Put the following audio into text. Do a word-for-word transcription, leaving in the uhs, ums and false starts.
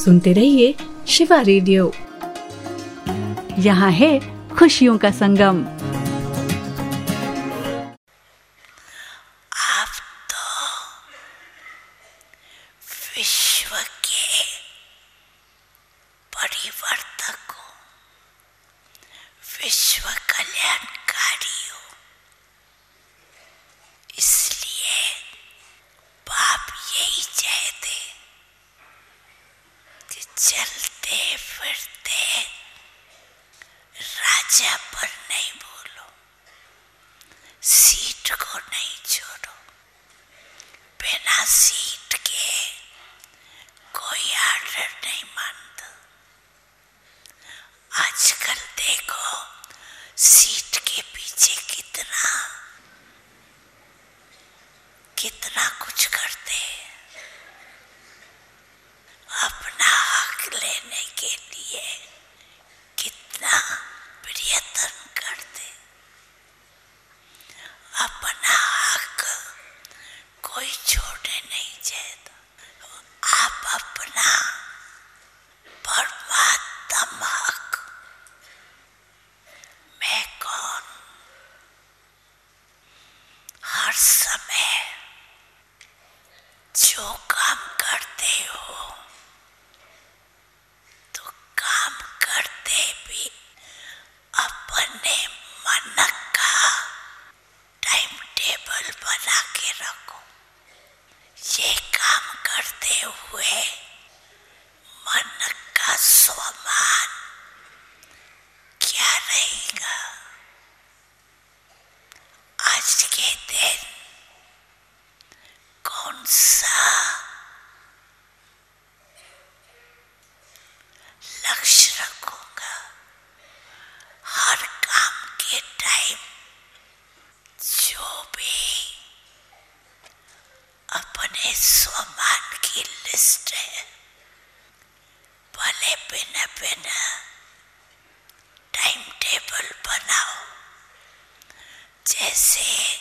सुनते रहिए शिवा रेडियो। यहाँ है खुशियों का संगम। आप तो विश्व के परिवर्तक हो, विश्व कल्याणकारी हो, इसलिए बाप यही चाहते कि चलते फिरते राजा पर नहीं बोलो, सीट को नहीं छोड़ो, बिना सीट के कोई आर्डर नहीं मानता। आजकल देखो सीट के पीछे कितना कितना कुछ करते हैं, अपना हक लेने के लिए कितना प्रयत्न करते। अपना हक कोई छोड़ने नहीं चाहता। आप अपना परमात्म हक, मैं कौन, हर समय जो काम करते हो तो काम करते भी अपने मन का टाइम टेबल बना के रखो। ये काम करते हुए मन का स्वमान क्या रहेगा। आज के दिन कौन सा लक्ष्य रखूंगा, हर काम के टाइम जो भी अपने स्वमान की लिस्ट है, भले बिना बिना टाइम टेबल बनाओ। जैसे